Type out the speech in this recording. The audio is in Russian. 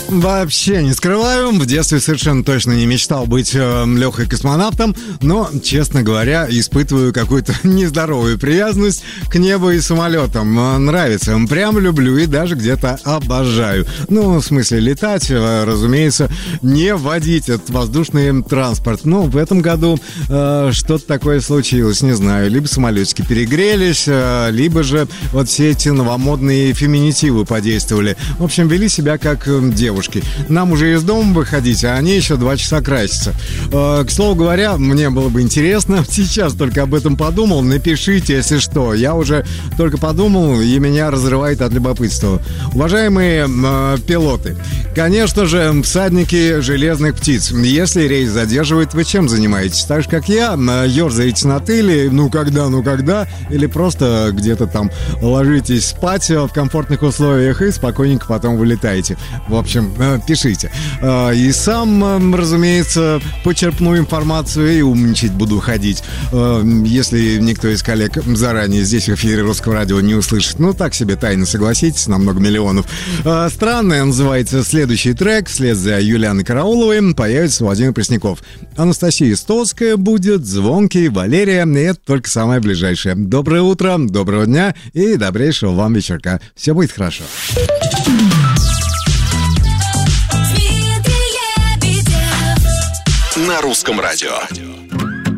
Вообще не скрываю, в детстве совершенно точно не мечтал быть Лехой-космонавтом, но, честно говоря, испытываю какую-то нездоровую привязанность к небу и самолетам. Нравится, прям люблю и даже где-то обожаю. Ну, в смысле летать, разумеется, не водить этот воздушный транспорт. Но в этом году что-то такое случилось, не знаю. Либо самолетики перегрелись, либо же вот все эти новомодные феминитивы подействовали. В общем, вели себя как девушки. Нам уже из дома выходить, а они еще 2 часа красятся. К слову говоря, мне было бы интересно, сейчас только об этом подумал, напишите, если что. Я уже только подумал, и меня разрывает от любопытства. Уважаемые пилоты, конечно же, всадники железных птиц. Если рейс задерживает, вы чем занимаетесь? Так же, как я, ерзаете на тыле, ну когда, или просто где-то там ложитесь спать в комфортных условиях и спокойненько потом вылетаете. В общем, пишите. И сам, разумеется, почерпну информацию и умничать буду ходить. Если никто из коллег заранее здесь в эфире Русского радио не услышит. Ну, так себе тайна, согласитесь, на много миллионов. Странная называется следующий трек. Вслед за Юлианой Карауловой появится Владимир Пресняков. Анастасия Стоцкая будет, Звонкий, Валерия. И это только самое ближайшее. Доброе утро, доброго дня и добрейшего вам вечерка. Все будет хорошо. На Русском радио.